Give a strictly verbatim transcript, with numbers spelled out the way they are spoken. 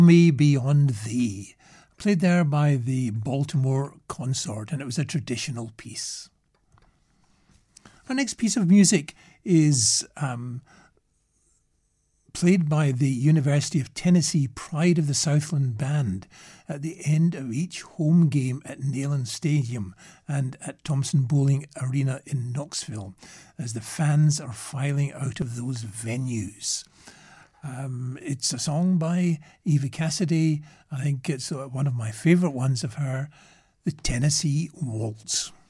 Me Beyond Thee, played there by the Baltimore Consort, and it was a traditional piece. Our next piece of music is um, played by the University of Tennessee Pride of the Southland Band at the end of each home game at Neyland Stadium and at Thompson Bowling Arena in Knoxville, as the fans are filing out of those venues. Um, it's a song by Eva Cassidy. I think it's one of my favourite ones of her, the Tennessee Waltz.